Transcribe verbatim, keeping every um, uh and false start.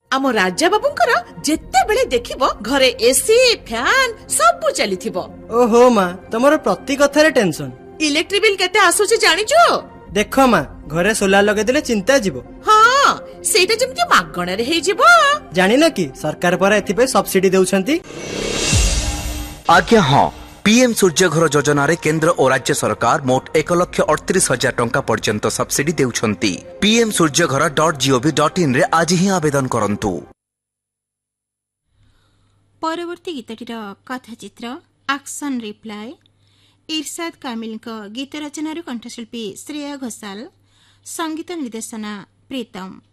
आम राजा बाबूंकर जेते बेले देखिबो घरे एसी फैन सब चलीथिबो। ओहो माँ तमरो प्रति कथारे टेंशन। इलेक्ट्रिक बिल केते आसुची जानिचो? देखो माँ घरे सोलार लगे देले चिंता जीवो। हाँ सेटा जेमति मागणा रे हे जीवो। जानि न कि सरकार पर एथिपे सब्सिडी देउछंती। आज्ञा हाँ पीएम सूर्यघर योजना रे केंद्र और राज्य सरकार मोट एक लक्ष अड़तीस हजार टंका पर्यंत subsidy देउछंती। PM Surya Ghar dot gov dot in रे आज ही आवेदन करंतु। परवर्ती गीतटीर कथाचित्र एक्शन रिप्लाई इरशाद कामिल गीत रचना कंठशिल्पी श्रेया घोषाल संगीत निर्देशना प्रीतम।